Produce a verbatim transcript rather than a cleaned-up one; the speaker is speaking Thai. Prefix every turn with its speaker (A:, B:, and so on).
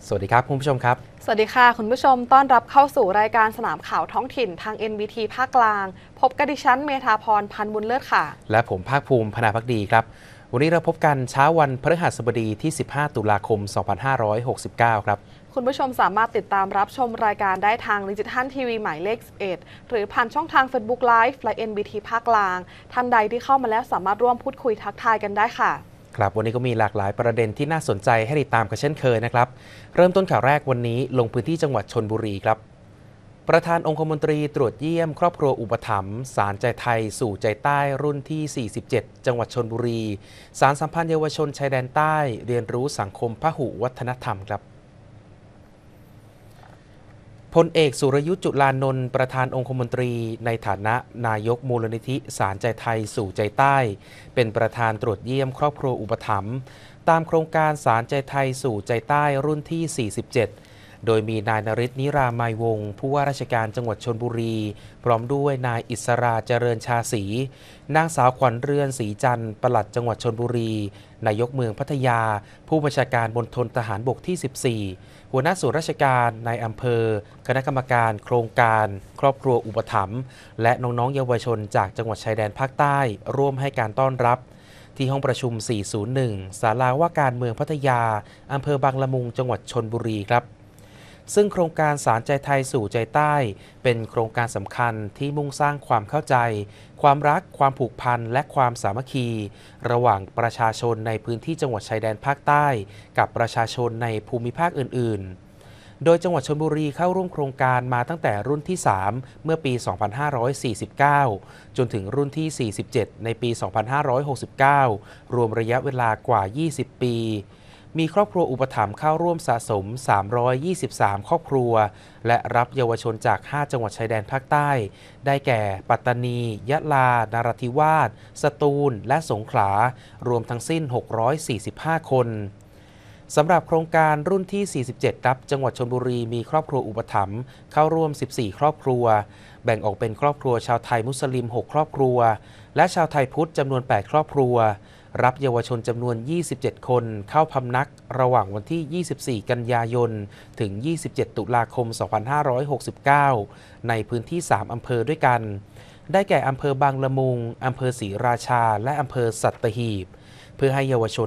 A: สวัสดีครับคุณผู้ชมครับ
B: สวัสดีค่ะคุณผู้ชมต้อนรับเข้าสู่รายการสนามข่าวท้องถิ่นทาง เอ็น บี ที ภาคกลางพบกับดิฉันเมธาพรพันธ์บุญเลิศค่ะ
A: และผมภาคภูมิพนาภักดีครับวันนี้เราพบกันเช้าวันพฤหัสบดีที่สิบห้าตุลาคมสองพันห้าร้อยหกสิบเก้าครับ
B: คุณผู้ชมสามารถติดตามรับชมรายการได้ทางดิจิทัลทีวีหมายเลขสิบเอ็ดหรือผ่านช่องทาง Facebook Live และ เอ็น บี ที ภาคกลางท่านใดที่เข้ามาแล้วสามารถร่วมพูดคุยทักทายกันได้ค่ะ
A: ครับวันนี้ก็มีหลากหลายประเด็นที่น่าสนใจให้ติดตามกันเช่นเคยนะครับเริ่มต้นข่าวแรกวันนี้ลงพื้นที่จังหวัดชลบุรีครับประธานองคมนตรีตรวจเยี่ยมครอบครัวอุปถัมภ์สารใจไทยสู่ใจใต้รุ่นที่สี่สิบเจ็ดจังหวัดชลบุรีสารสัมพันธ์เยาวชนชายแดนใต้เรียนรู้สังคมพหุวัฒนธรรมครับพลเอกสุรยุทธ์จุลานนท์ประธานองคมนตรีในฐานะนายกมูลนิธิสารใจไทยสู่ใจใต้เป็นประธานตรวจเยี่ยมครอบครัวอุปถัมภ์ตามโครงการสารใจไทยสู่ใจใต้รุ่นที่สี่สิบเจ็ดโดยมีนายนฤทธิ์นิรามัยวงศ์ผู้ว่าราชการจังหวัดชลบุรีพร้อมด้วยนายอิสราเจริญชาศรีนางสาวขวัญเรือนศรีจันทร์ปลัดจังหวัดชลบุรีนายกเมืองพัทยาผู้บัญชาการมณฑลทหารบกที่สิบสี่หัวหน้าส่วนราชการนายอำเภอคณะกรรมการโครงการครอบครัวอุปถัมภ์และน้องๆเยาวชนจากจังหวัดชายแดนภาคใต้ร่วมให้การต้อนรับที่ห้องประชุมสี่ศูนย์หนึ่งศาลาว่าการเมืองพัทยาอำเภอบางละมุงจังหวัดชลบุรีครับซึ่งโครงการสารใจไทยสู่ใจใต้เป็นโครงการสำคัญที่มุ่งสร้างความเข้าใจความรักความผูกพันและความสามัคคีระหว่างประชาชนในพื้นที่จังหวัดชายแดนภาคใต้กับประชาชนในภูมิภาคอื่นๆโดยจังหวัดชลบุรีเข้าร่วมโครงการมาตั้งแต่รุ่นที่สามเมื่อปี สองพันห้าร้อยสี่สิบเก้า จนถึงรุ่นที่สี่สิบเจ็ดในปี สองพันห้าร้อยหกสิบเก้า รวมระยะเวลากว่ายี่สิบปีมีครอบครัวอุปถัมภ์เข้าร่วมสะสมสามร้อยยี่สิบสามครอบครัวและรับเยาวชนจากห้าจังหวัดชายแดนภาคใต้ได้แก่ปัตตานียะลานราธิวาสสตูลและสงขลารวมทั้งสิ้นหกร้อยสี่สิบห้าคนสำหรับโครงการรุ่นที่สี่สิบเจ็ดครับจังหวัดชลบุรีมีครอบครัวอุปถัมภ์เข้าร่วมสิบสี่ครอบครัวแบ่งออกเป็นครอบครัวชาวไทยมุสลิมหกครอบครัวและชาวไทยพุทธจำนวนแปดครอบครัวรับเยาวชนจำนวนยี่สิบเจ็ดคนเข้าพำนักระหว่างวันที่ยี่สิบสี่กันยายนถึงยี่สิบเจ็ดตุลาคมสองพันห้าร้อยหกสิบเก้าในพื้นที่สามอำเภอด้วยกันได้แก่อำเภอบางละมุงอำเภอศรีราชาและอำเภอสัตหีบเพื่อให้เยาวชน